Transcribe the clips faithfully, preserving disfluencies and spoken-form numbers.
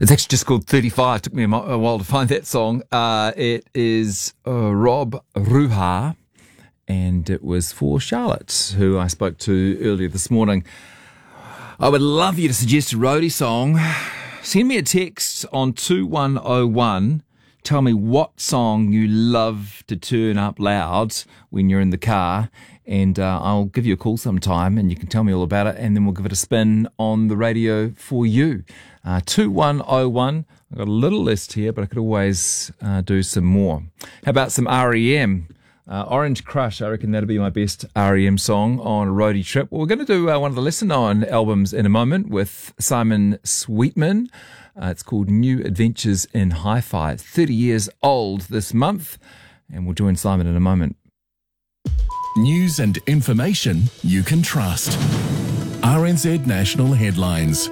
It's actually just called thirty-five. It took me a, mo- a while to find that song. Uh, it is uh, Rob Ruha, and it was for Charlotte, who I spoke to earlier this morning. I would love you to suggest a roadie song. Send me a text on two one oh one. Tell me what song you love to turn up loud when you're in the car, and uh, I'll give you a call sometime and you can tell me all about it, and then we'll give it a spin on the radio for you. Uh, two one oh one. I've got a little list here, but I could always uh, do some more. How about some R E M? Uh, Orange Crush, I reckon that'll be my best R E M song on a roadie trip. Well, we're going to do uh, one of the lesser known albums in a moment with Simon Sweetman. Uh, it's called New Adventures in Hi-Fi. thirty years old this month, and we'll join Simon in a moment. News and information you can trust. R N Z National Headlines.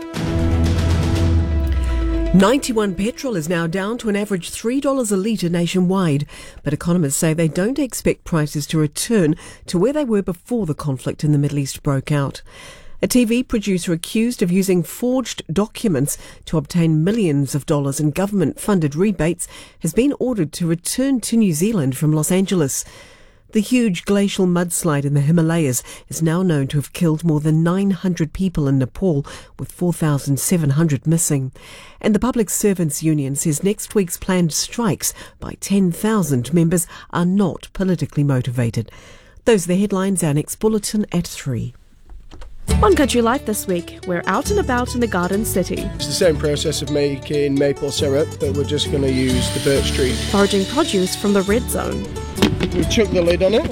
ninety-one petrol is now down to an average three dollars a litre nationwide, but economists say they don't expect prices to return to where they were before the conflict in the Middle East broke out. A T V producer accused of using forged documents to obtain millions of dollars in government-funded rebates has been ordered to return to New Zealand from Los Angeles. The huge glacial mudslide in the Himalayas is now known to have killed more than nine hundred people in Nepal, with four thousand seven hundred missing. And the Public Servants Union says next week's planned strikes by ten thousand members are not politically motivated. Those are the headlines. Our next bulletin at three. On Country Life this week, we're out and about in the Garden City. It's the same process of making maple syrup, but we're just going to use the birch tree. Foraging produce from the Red Zone. We chuck the lid on it,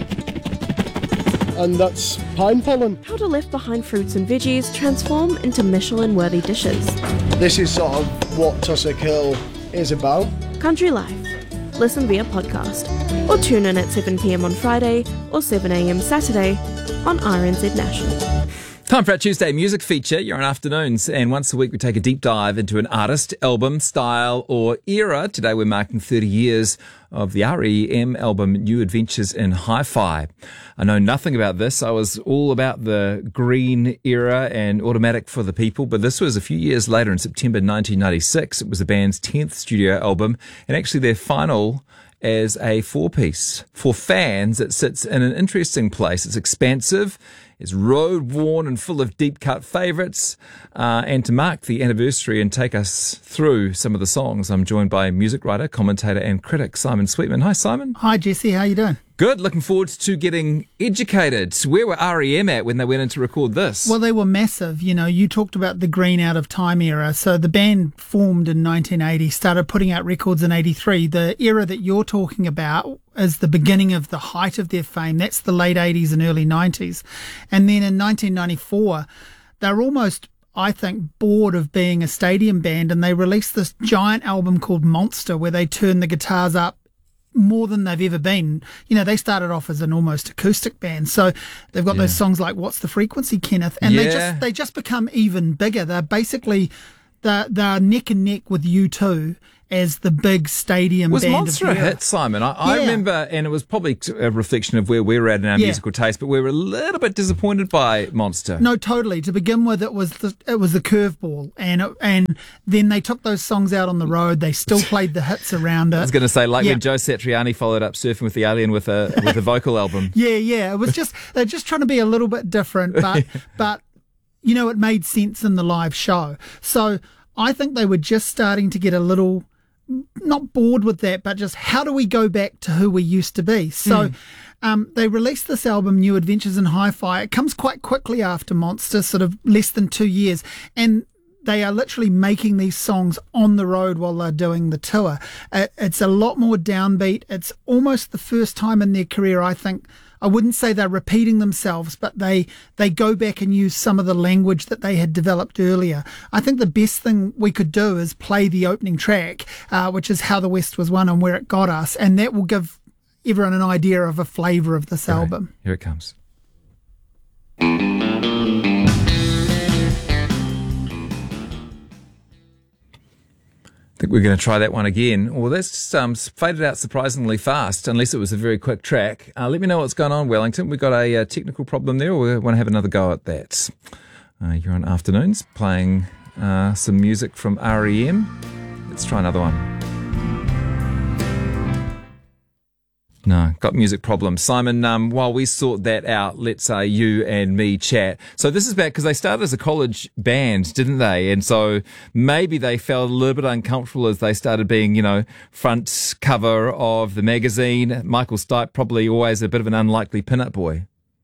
and that's pine pollen. How do left-behind fruits and veggies transform into Michelin-worthy dishes. This is sort of what Tussock Hill is about. Country Life. Listen via podcast, or tune in at seven p.m. on Friday or seven a.m. Saturday on R N Z National. Time for our Tuesday music feature. You're on Afternoons, and once a week we take a deep dive into an artist, album, style or era. Today we're marking thirty years of the R E M album New Adventures in Hi-Fi. I know nothing about this. I was all about the green era and Automatic for the People, but this was a few years later in September nineteen ninety-six. It was the band's tenth studio album, and actually their final as a four-piece. For fans, it sits in an interesting place. It's expansive, it's road-worn and full of deep-cut favourites. Uh, and to mark the anniversary and take us through some of the songs, I'm joined by music writer, commentator and critic Simon Sweetman. Hi, Simon. Hi, Jesse. How you doing? Good. Looking forward to getting educated. Where were R E M at when they went in to record this? Well, they were massive. You know, you talked about the green out of time era. So the band formed in nineteen eighty, started putting out records in eighty-three. The era that you're talking about is the beginning of the height of their fame. That's the late eighties and early nineties. And then in nineteen ninety-four, they're almost, I think, bored of being a stadium band, and they released this giant album called Monster, where they turned the guitars up more than they've ever been. You know, they started off as an almost acoustic band, so they've got yeah. those songs like What's the Frequency, Kenneth, and yeah. they just they just become even bigger. They're basically they're, they're neck and neck with U two as the big stadium was band. Was Monster a hit, Simon? I, I yeah. remember, and it was probably a reflection of where we were at in our yeah. musical taste, but we were a little bit disappointed by Monster. No, totally. To begin with, it was the it was the curveball, and it, and then they took those songs out on the road. They still played the hits around it. I was going to say, like yeah. when Joe Satriani followed up Surfing with the Alien with a with a vocal album. Yeah, yeah. It was just they're just trying to be a little bit different, but but you know, it made sense in the live show. So I think they were just starting to get a little, not bored with that, but just how do we go back to who we used to be? So mm. um, they released this album, New Adventures in Hi-Fi. It comes quite quickly after Monster, sort of less than two years. And they are literally making these songs on the road while they're doing the tour. It, it's a lot more downbeat. It's almost the first time in their career, I think, I wouldn't say they're repeating themselves, but they, they go back and use some of the language that they had developed earlier. I think the best thing we could do is play the opening track, uh, which is How the West Was Won and Where It Got Us, and that will give everyone an idea of a flavour of this Right. album. Here it comes. I think we're going to try that one again. Well, that's um, faded out surprisingly fast, unless it was a very quick track. Uh, let me know what's going on, Wellington. We've got a uh, technical problem there, or we want to have another go at that. Uh, you're on Afternoons, playing Uh, some music from R E M. Let's try another one. No, got music problems. Simon, um, while we sort that out, let's say you and me chat. So this is back because they started as a college band, didn't they? And so maybe they felt a little bit uncomfortable as they started being, you know, front cover of the magazine. Michael Stipe, probably always a bit of an unlikely pin-up boy.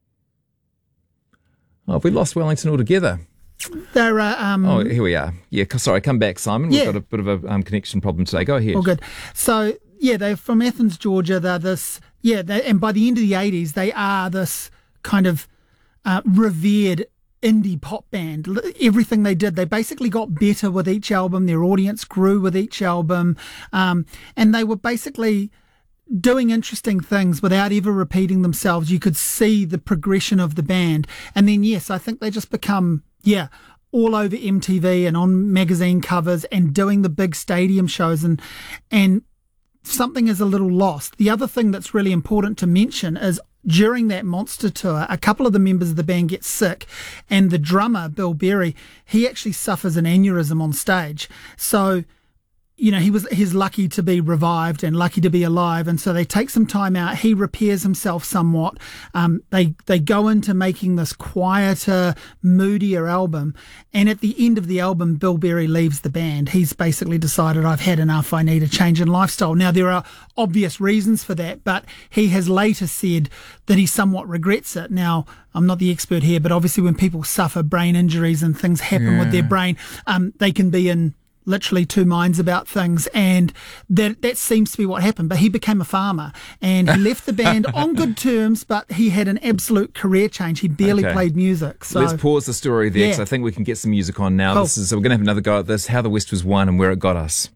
Oh, have we lost Wellington altogether? They're, uh, um, oh, here we are. Yeah, sorry, come back, Simon. We've yeah. got a bit of a um, connection problem today. Go ahead. All good. So, yeah, they're from Athens, Georgia. They're this, yeah, they, and by the end of the eighties, they are this kind of uh, revered indie pop band. Everything they did, they basically got better with each album. Their audience grew with each album. Um, and they were basically doing interesting things without ever repeating themselves. You could see the progression of the band. And then, yes, I think they just become, yeah, all over M T V and on magazine covers and doing the big stadium shows, and and something is a little lost. The other thing that's really important to mention is during that Monster tour, a couple of the members of the band get sick, and the drummer, Bill Berry, he actually suffers an aneurysm on stage. So, you know, he was he's lucky to be revived and lucky to be alive, and so they take some time out. He repairs himself somewhat. Um, they they go into making this quieter, moodier album, and at the end of the album, Bill Berry leaves the band. He's basically decided, I've had enough. I need a change in lifestyle. Now there are obvious reasons for that, but he has later said that he somewhat regrets it. Now, I'm not the expert here, but obviously when people suffer brain injuries and things happen yeah. with their brain, um, they can be in literally two minds about things, and that that seems to be what happened. But he became a farmer, and he left the band on good terms, but he had an absolute career change. He barely Okay. played music. So let's pause the story there, because Yeah. I think we can get some music on now. Cool. This is, so we're going to have another go at this, how the West was won and where it got us.